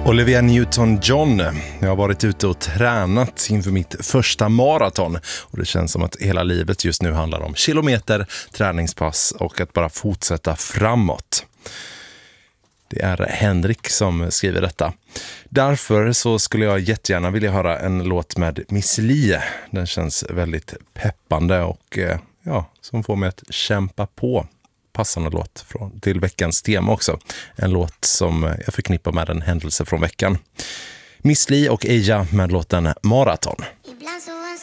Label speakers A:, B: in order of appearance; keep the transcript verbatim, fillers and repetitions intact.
A: Olivia Newton-John. Jag har varit ute och tränat inför mitt första maraton och det känns som att hela livet just nu handlar om kilometer, träningspass och att bara fortsätta framåt. Det är Henrik som skriver detta. Därför så skulle jag jättegärna vilja höra en låt med Miss Li. Den känns väldigt peppande och ja, som får mig att kämpa på. Passande låt från, till veckans tema också. En låt som jag förknippar med en händelse från veckan. Miss Li och Eja med låten Maraton.